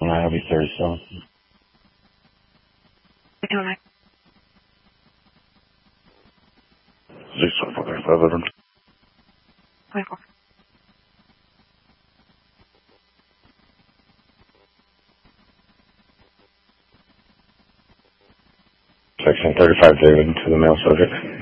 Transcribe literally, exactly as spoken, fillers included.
I'll be thirty, so. six one four three five eleven. twenty-four. Section thirty-five David to the male subject.